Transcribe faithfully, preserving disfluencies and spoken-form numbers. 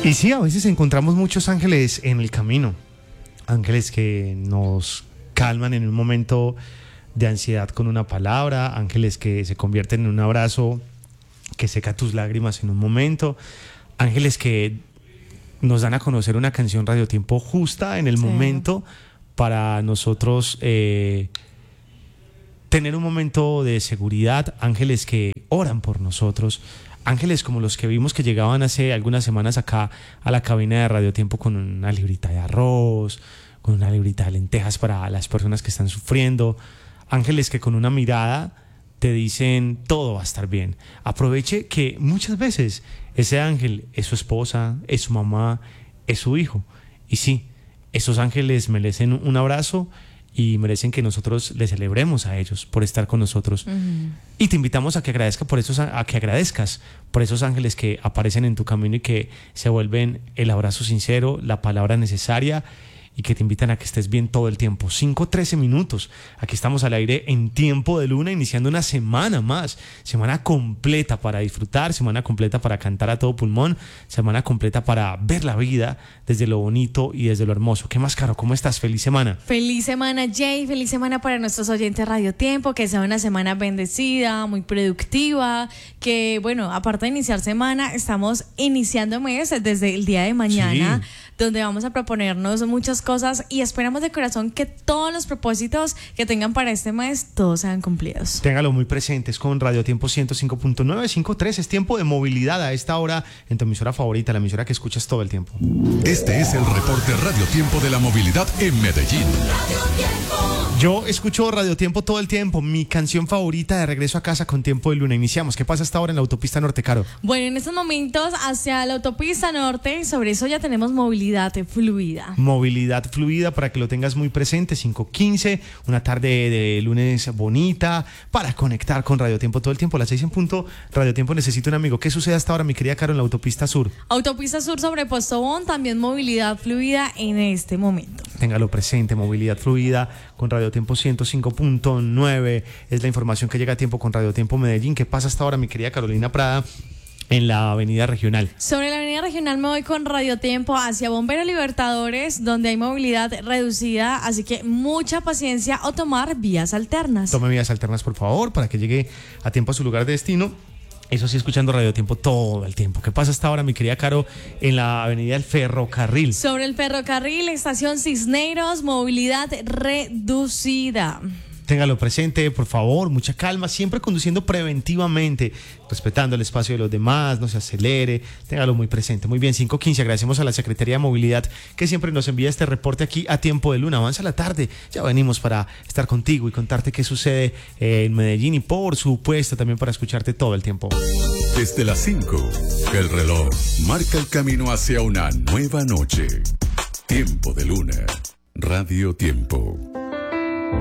Y sí, a veces encontramos muchos ángeles en el camino, ángeles que nos calman en un momento de ansiedad con una palabra, ángeles que se convierten en un abrazo que seca tus lágrimas en un momento, ángeles que nos dan a conocer una canción radiotiempo justa en el sí. momento para nosotros eh, tener un momento de seguridad, ángeles que oran por nosotros, ángeles como los que vimos que llegaban hace algunas semanas acá a la cabina de Radiotiempo con una librita de arroz, con una librita de lentejas para las personas que están sufriendo, ángeles que con una mirada te dicen todo va a estar bien. Aproveche que muchas veces ese ángel es su esposa, es su mamá, es su hijo. Y sí, esos ángeles merecen un abrazo y merecen que nosotros les celebremos a ellos por estar con nosotros. Uh-huh. Y te invitamos a que agradezca por esos, a que agradezcas por esos ángeles que aparecen en tu camino y que se vuelven el abrazo sincero, la palabra necesaria y que te invitan a que estés bien todo el tiempo. cinco trece minutos. Aquí estamos al aire en Tiempo de Luna, iniciando una semana más. Semana completa para disfrutar, semana completa para cantar a todo pulmón, semana completa para ver la vida desde lo bonito y desde lo hermoso. ¿Qué más, Caro? ¿Cómo estás? Feliz semana. Feliz semana, Jay. Feliz semana para nuestros oyentes Radio Tiempo. Que sea una semana bendecida, muy productiva. Que, bueno, aparte de iniciar semana, estamos iniciando mes desde el día de mañana. Sí. Donde vamos a proponernos muchas cosas y esperamos de corazón que todos los propósitos que tengan para este mes, todos sean cumplidos. Téngalo muy presentes con Radio Tiempo ciento cinco punto nueve, cinco tres. Es tiempo de movilidad a esta hora en tu emisora favorita, la emisora que escuchas todo el tiempo. Este es el reporte Radio Tiempo de la movilidad en Medellín. Yo escucho Radio Tiempo todo el tiempo, mi canción favorita de regreso a casa con Tiempo de Luna. Iniciamos. ¿Qué pasa hasta ahora en la autopista norte, Caro? Bueno, en estos momentos hacia la autopista norte, sobre eso ya tenemos movilidad fluida. Movilidad fluida para que lo tengas muy presente, cinco quince, una tarde de lunes bonita para conectar con Radio Tiempo todo el tiempo. A las seis en punto, Radio Tiempo necesita un amigo. ¿Qué sucede hasta ahora, mi querida Caro, en la autopista sur? Autopista sur sobre Postobón, también movilidad fluida en este momento. Téngalo presente, movilidad fluida con Radio Tiempo ciento cinco punto nueve. Es la información que llega a tiempo con Radio Tiempo Medellín. ¿Qué pasa hasta ahora, mi querida Carolina Prada? En la avenida regional. Sobre la avenida regional me voy con Radio Tiempo hacia Bombero Libertadores, donde hay movilidad reducida, así que mucha paciencia o tomar vías alternas. Tome vías alternas, por favor, para que llegue a tiempo a su lugar de destino. Eso sí, escuchando Radio Tiempo todo el tiempo. ¿Qué pasa hasta ahora, mi querida Caro, en la avenida del Ferrocarril? Sobre el ferrocarril, estación Cisneros, movilidad reducida. Téngalo presente, por favor, mucha calma, siempre conduciendo preventivamente, respetando el espacio de los demás, no se acelere, téngalo muy presente. Muy bien, cinco quince, agradecemos a la Secretaría de Movilidad que siempre nos envía este reporte aquí a Tiempo de Luna. Avanza la tarde, ya venimos para estar contigo y contarte qué sucede en Medellín y por supuesto también para escucharte todo el tiempo. Desde las cinco, el reloj marca el camino hacia una nueva noche. Tiempo de Luna, Radio Tiempo.